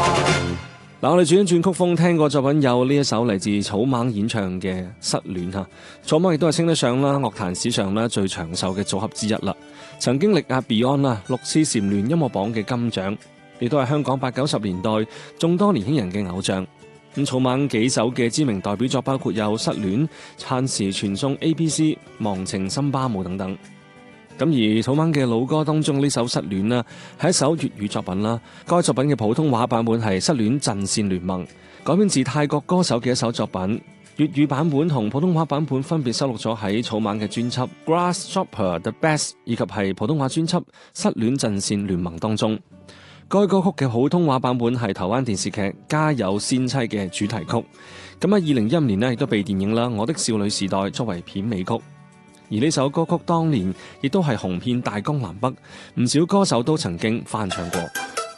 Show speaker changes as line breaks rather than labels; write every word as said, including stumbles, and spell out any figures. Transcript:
嗱，我哋轉一轉曲風，聽過作品有呢一首嚟自草蜢演唱嘅《失戀》吓。草蜢亦都係稱得上啦樂壇史上啦最長壽嘅組合之一啦。曾經力壓 Beyond 啦六次蟬聯音樂榜嘅金獎，亦都係香港八九十年代眾多年輕人嘅偶像。咁草蜢幾首嘅知名代表作包括有《失戀》、燦時傳送 A B C、忘情森巴舞等等。咁而草蜢嘅老歌當中呢首《失戀》啦，係一首粵語作品啦。該作品嘅普通話版本係《失戀陣線聯盟》，改編自泰國歌手嘅一首作品。粵語版本同普通話版本分別收錄咗喺草蜢嘅專輯《Grasshopper The Best》以及係普通話專輯《失戀陣線聯盟》當中。該歌曲嘅普通話版本係台灣電視劇《家有仙妻》嘅主題曲。咁喺二零一五年呢，亦都被電影啦《我的少女時代》作為片尾曲。而呢首歌曲當年亦都係紅遍大江南北，唔少歌手都曾經翻唱過。